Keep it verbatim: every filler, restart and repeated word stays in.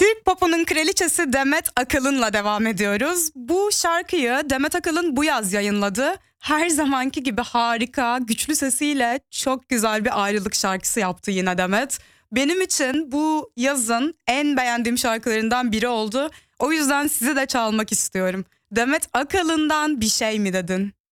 Türk popunun kraliçesi Demet Akalın'la devam ediyoruz. Bu şarkıyı Demet Akalın bu yaz yayınladı. Her zamanki gibi harika, güçlü sesiyle çok güzel bir ayrılık şarkısı yaptı yine Demet. Benim için bu yazın en beğendiğim şarkılarından biri oldu. O yüzden sizi de çalmak istiyorum. Demet Akalın'dan Bir Şey Mi Dedin?